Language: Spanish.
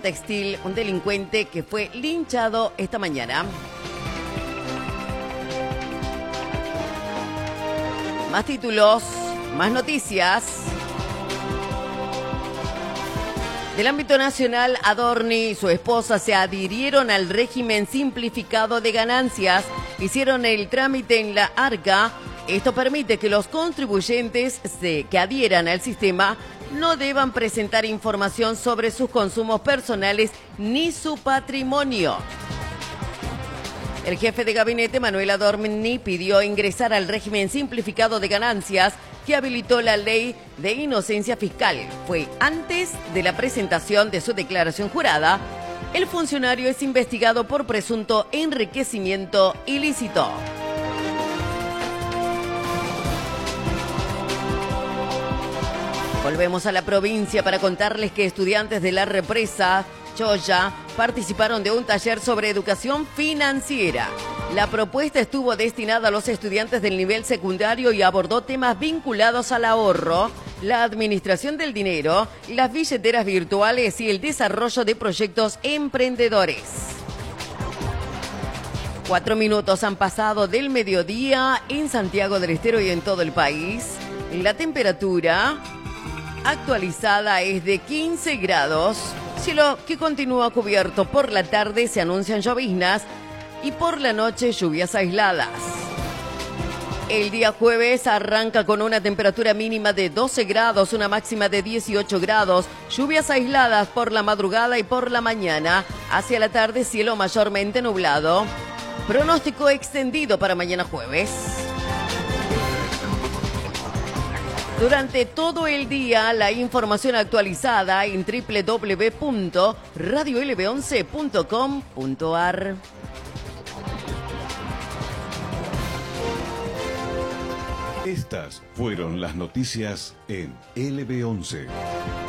Textil, un delincuente que fue linchado esta mañana. Más títulos, más noticias. Del ámbito nacional, Adorni y su esposa se adhirieron al régimen simplificado de ganancias. Hicieron el trámite en la ARCA. Esto permite que los contribuyentes que adhieran al sistema no deban presentar información sobre sus consumos personales ni su patrimonio. El jefe de gabinete, Manuel Adorni, pidió ingresar al régimen simplificado de ganancias que habilitó la ley de inocencia fiscal. Fue antes de la presentación de su declaración jurada. El funcionario es investigado por presunto enriquecimiento ilícito. Volvemos a la provincia para contarles que estudiantes de la represa Choya participaron de un taller sobre educación financiera. La propuesta estuvo destinada a los estudiantes del nivel secundario y abordó temas vinculados al ahorro, la administración del dinero, las billeteras virtuales y el desarrollo de proyectos emprendedores. 4 minutos han pasado del mediodía en Santiago del Estero y en todo el país. La temperatura actualizada es de 15 grados, cielo que continúa cubierto. Por la tarde se anuncian lloviznas y por la noche lluvias aisladas. El día jueves arranca con una temperatura mínima de 12 grados, una máxima de 18 grados, lluvias aisladas por la madrugada y por la mañana. Hacia la tarde cielo mayormente nublado. Pronóstico extendido para mañana jueves. Durante todo el día, la información actualizada en www.radiolb11.com.ar. Estas fueron las noticias en LB11.